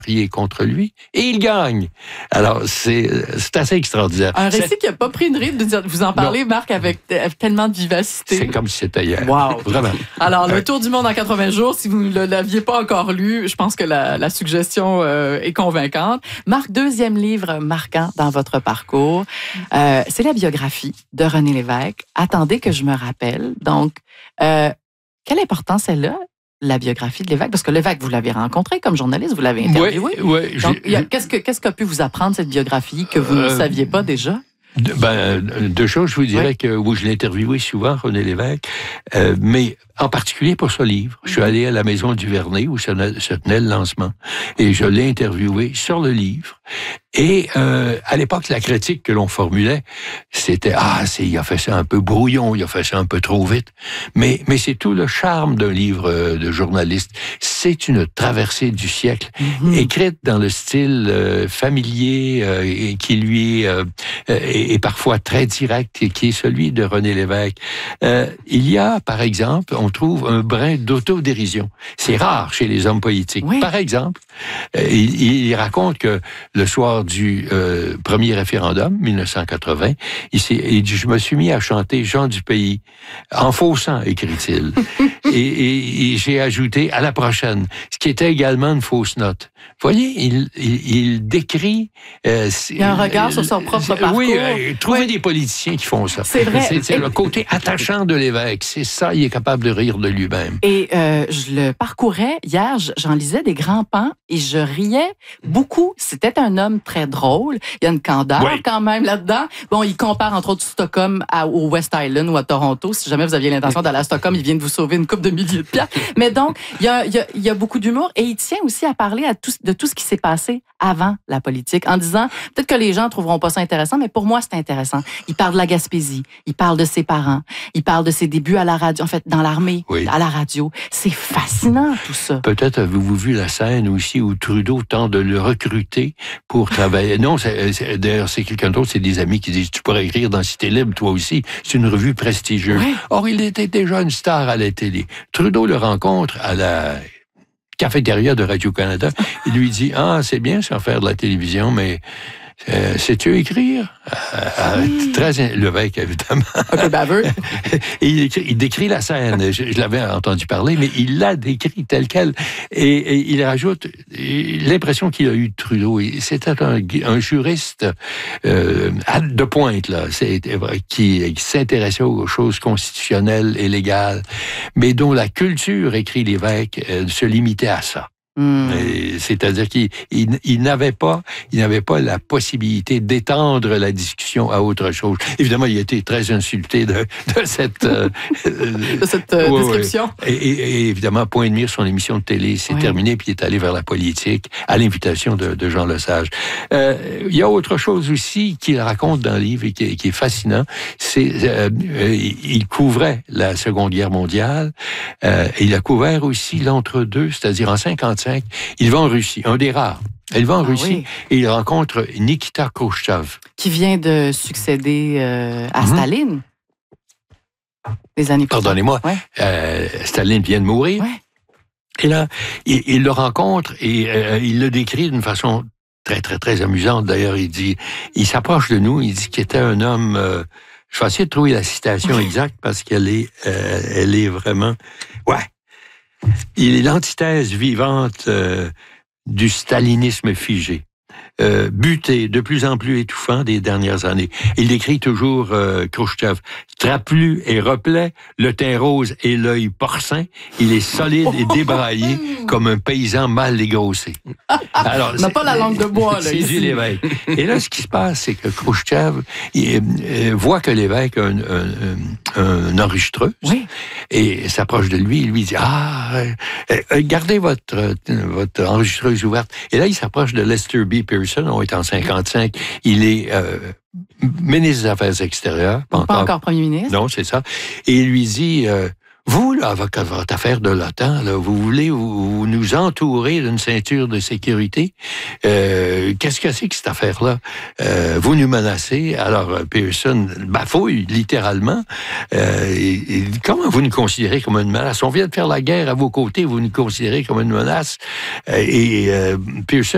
prier contre lui, et il gagne. Alors, c'est assez extraordinaire. Un récit qui n'a pas pris une ride de dire, vous en parlez, Marc, avec tellement de vivacité. C'est comme si c'était hier. Wow. Vraiment. Alors, Le Tour du monde en 80 jours, si vous ne l'aviez pas encore lu, je pense que la suggestion est convaincante. Marc, deuxième livre marquant dans votre parcours, c'est la biographie de René Lévesque. Attendez que je me rappelle. Donc, quelle importance elle a, la biographie de Lévesque? Parce que Lévesque, vous l'avez rencontré comme journaliste, vous l'avez interviewé. Oui. Donc, qu'est-ce qu'a pu vous apprendre cette biographie que vous ne saviez pas déjà? Deux choses, je vous dirais que je l'ai interviewé souvent, René Lévesque, mais en particulier pour ce livre. Je suis allé à la Maison du Vernet où se tenait le lancement et je l'ai interviewé sur le livre. Et à l'époque, la critique que l'on formulait, c'était il a fait ça un peu brouillon, il a fait ça un peu trop vite. Mais c'est tout le charme d'un livre de journaliste. C'est une traversée du siècle, écrite dans le style familier et qui lui est parfois très direct, et qui est celui de René Lévesque. Il y a, par exemple, on trouve un brin d'autodérision. C'est rare chez les hommes politiques. Oui. Par exemple, il raconte que le soir du premier référendum, 1980, il dit, je me suis mis à chanter Jean du Pays, en faussant, écrit-il. et j'ai ajouté à la prochaine, ce qui était également une fausse note. Vous voyez, il décrit... il y a un regard sur son propre parcours. Oui, trouver des politiciens qui font ça. C'est vrai. C'est le côté attachant de Lévesque. C'est ça, il est capable de rire de lui-même. Et je le parcourais hier, j'en lisais des grands pans et je riais beaucoup. C'était un homme très drôle. Il y a une candeur quand même là-dedans. Bon, il compare entre autres Stockholm au West Island ou à Toronto. Si jamais vous aviez l'intention d'aller à Stockholm, il vient de vous sauver une couple de milliers de piastres. Mais donc, il y a beaucoup d'humour et il tient aussi à parler de tout ce qui s'est passé avant la politique, en disant, peut-être que les gens trouveront pas ça intéressant, mais pour moi, c'est intéressant. Il parle de la Gaspésie, il parle de ses parents, il parle de ses débuts à la radio, en fait, dans l'armée, à la radio. C'est fascinant, tout ça. Peut-être avez-vous vu la scène aussi où Trudeau tente de le recruter pour travailler. Non, d'ailleurs, c'est quelqu'un d'autre, c'est des amis qui disent, tu pourrais écrire dans Cité Libre, toi aussi. C'est une revue prestigieuse. Oui. Or, il était déjà une star à la télé. Trudeau le rencontre à la cafétéria de Radio-Canada. Il lui dit, c'est bien ça, faire de la télévision, mais sais-tu écrire? Très Lévesque, évidemment. Un peu baveux. Il décrit la scène. Je l'avais entendu parler, mais il l'a décrit telle quelle. Et il rajoute l'impression qu'il a eu de Trudeau. C'était un juriste de pointe, là, qui s'intéressait aux choses constitutionnelles et légales, mais dont la culture, écrit Lévesque, se limitait à ça. C'est-à-dire qu'il n'avait pas la possibilité d'étendre la discussion à autre chose. Évidemment, il a été très insulté de cette description. Et évidemment, point de mire, son émission de télé s'est terminée, puis il est allé vers la politique à l'invitation de Jean Lesage. Il y a autre chose aussi qu'il raconte dans le livre et qui est fascinant. Il couvrait la Seconde Guerre mondiale. Et il a couvert aussi l'entre-deux, c'est-à-dire en 1955. Il va en Russie, un des rares. Il va en Russie et il rencontre Nikita Khrouchtchev. Qui vient de succéder à Staline. Des années plus tard. Pardonnez-moi, Staline vient de mourir. Ouais. Et là, il le rencontre et il le décrit d'une façon très, très, très amusante. D'ailleurs, il s'approche de nous, il dit qu'il était un homme... je vais essayer de trouver la citation exacte parce qu'elle est vraiment... Il est l'antithèse vivante du stalinisme figé, buté, de plus en plus étouffant des dernières années. Il décrit toujours Khrouchtchev, trapu et replet, le teint rose et l'œil porcin, il est solide et débraillé comme un paysan mal dégrossé. Alors, on n'a pas la langue de bois, là, c'est ici. du Lévesque. Et là, ce qui se passe, c'est que Khrouchtchev voit que Lévesque a un enregistreuse et s'approche de lui, il lui dit gardez votre enregistreuse ouverte. Et là, il s'approche de Lester B. Pearson, on est en 55, il est ministre des Affaires extérieures. Pas encore premier ministre. Non, c'est ça. Et il lui dit, vous, là, avec votre affaire de l'OTAN, là, vous voulez vous nous entourer d'une ceinture de sécurité? Qu'est-ce que c'est que cette affaire-là? Vous nous menacez. Alors, Pearson bafouille, littéralement. Comment vous nous considérez comme une menace? On vient de faire la guerre à vos côtés, vous nous considérez comme une menace. Pearson